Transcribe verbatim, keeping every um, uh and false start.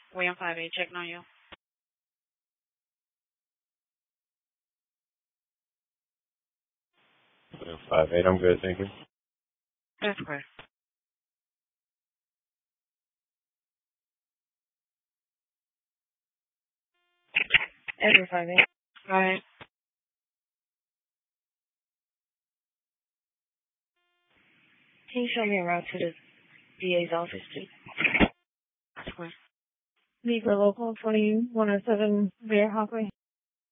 William five eight checking on you. Five eight, I'm good, thank you. That's correct. Edward five eight. All right. Can you show me a route to the D A's office, please? That's correct. Beaver Local twenty-one oh seven Bear Hawkway.